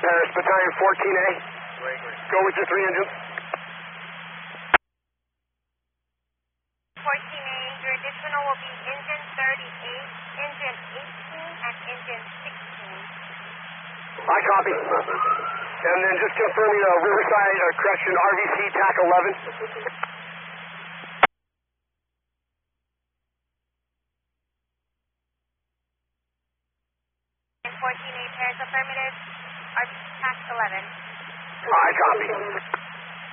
Paris, Battalion 14A. Go with your 3 engines. 14A, your additional will be engine 38, engine 18, and engine 16. I copy. And then just confirming Riverside, correction, RVC TAC 11. And 14A, Paris affirmative, RVC TAC 11. I copy.